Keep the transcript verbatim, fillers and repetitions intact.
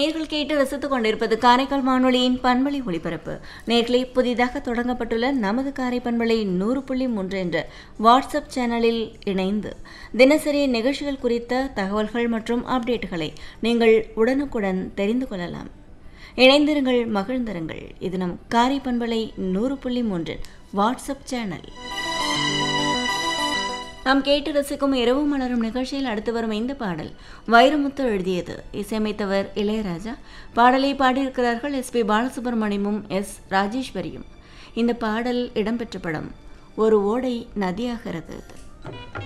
நேயர்கள் கேட்டு ரசித்துக் கொண்டிருப்பது காரைக்கால் வானொலியின் பண்பலை ஒளிபரப்பு. நேர்களே, புதிதாக தொடங்கப்பட்டுள்ள நமது காரை பண்பலை நூறு புள்ளி மூன்று என்ற வாட்ஸ்அப் சேனலில் இணைந்து தினசரி நிகழ்ச்சிகள் குறித்த தகவல்கள் மற்றும் அப்டேட்டுகளை நீங்கள் உடனுக்குடன் தெரிந்து கொள்ளலாம். இணைந்திருங்கள், மகிழ்ந்திருங்கள். இது நம் காரை பண்பலை நூறு புள்ளி மூன்று வாட்ஸ்அப் சேனல். நாம் கேட்டு ரசிக்கும் இரவு மலரும் நிகழ்ச்சியில் அடுத்து வரும் இந்த பாடல் வைரமுத்து எழுதியது, இசையமைத்தவர் இளையராஜா. பாடலை பாடியிருக்கிறார்கள் எஸ் பி பாலசுப்ரமணியமும் எஸ் ராஜேஸ்வரியும். இந்த பாடல் இடம்பெற்ற படம் ஒரு ஓடை நதியாகிறது.